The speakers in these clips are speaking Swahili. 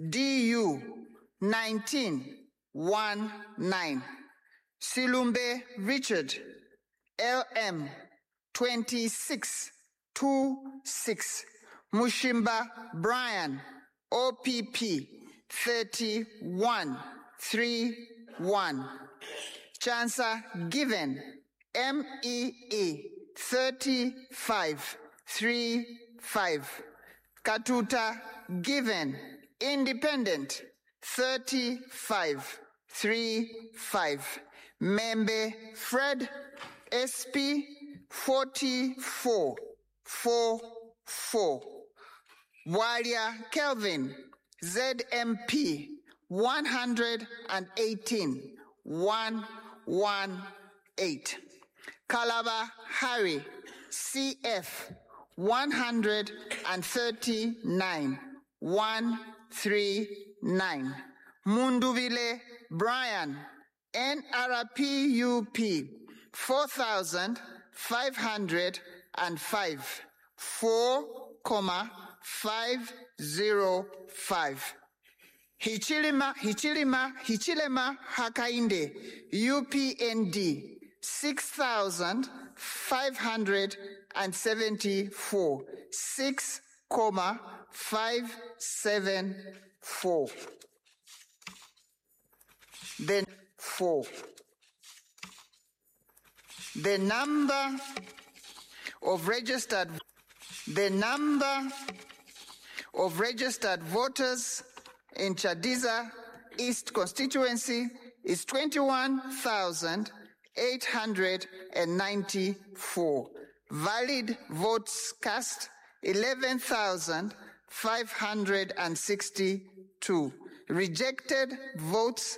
DU 1919. Silumbe Richard LM 2626. Mushimba Brian OPP 3131. Chansa Given MEE 3535. Katuta Given Independent 3535. Membe Fred SP 4444. Walia Kelvin ZMP 118 118. Kalaba Harry CF 139 139. Munduvile Brian NRPUP 4505 4,505. Hichilema Hakainde UPND 6,574 6,574. Then 4. The number of registered voters in Chadiza East constituency is 21,894. Valid votes cast 11,562. Rejected votes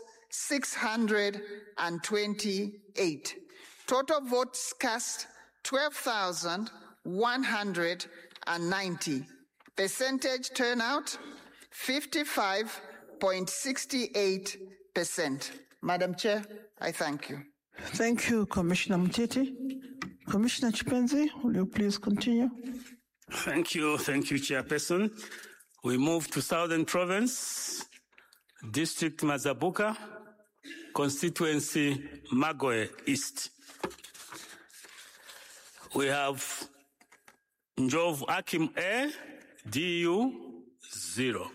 628. Total votes cast 12,190. Percentage turnout 55.68%. Madam Chair, I thank you. Thank you, Commissioner Mtiti. Commissioner Chipenzi, will you please continue? Thank you, Chairperson. We move to Southern Province, District Mazabuka, Constituency Magoe East. We have Njov Akim A, DU 0.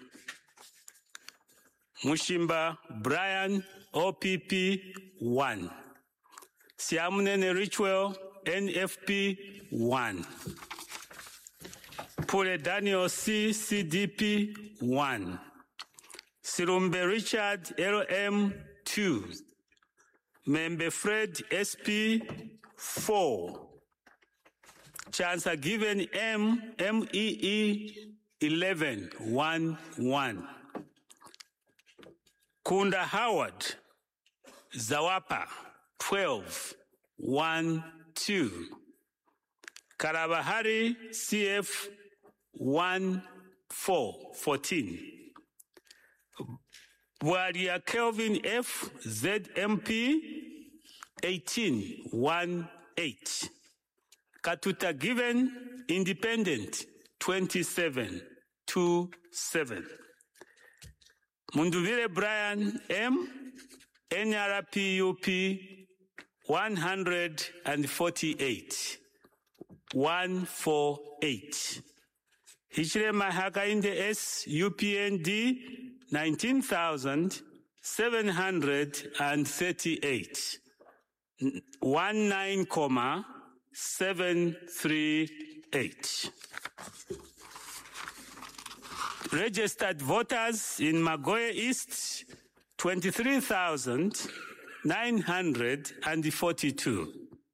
Mushimba Brian OPP 1. Siamunene Richwell NFP 1. Pule Daniel C CDP 1. Silumbe Richard LM 2. Membe Fred SP 4. Chansa Given MEE 11 1. Kunda Howard Zawapa 12 1-2. Karabahari CF 1-4-14. Waria Kelvin F ZMP 18-1-8. Katuta Given Independent 27-2-7. Munduvile Brian M NRPUP 148 148. Hichilema Hakainde S UPND 19,738 19,738. Registered voters in Magoe East 23,942.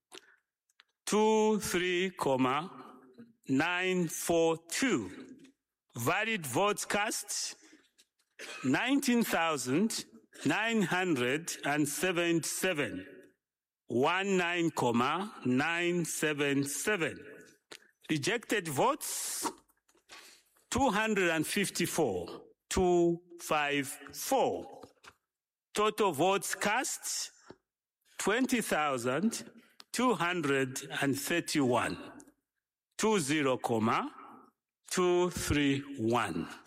23,942. Valid votes cast 19,977. 19,977. Rejected votes 254. 254. Total votes cast 20,231. 20,231.